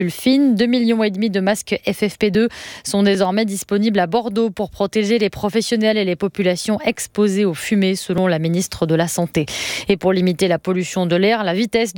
fine. 2,5 millions de masques FFP2 sont désormais disponibles à Bordeaux pour protéger les professionnels et les populations exposées aux fumées, selon la ministre de la Santé. Et pour limiter la pollution de l'air, la vitesse